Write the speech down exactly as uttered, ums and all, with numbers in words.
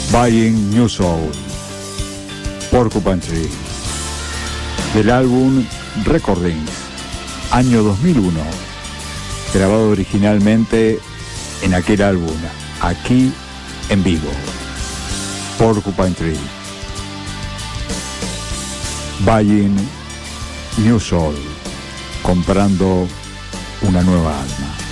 Buying New Soul, Porcupine Tree, del álbum Recordings, año dos mil uno, grabado originalmente en aquel álbum, aquí en vivo, Porcupine Tree, Buying New Soul, comprando una nueva alma.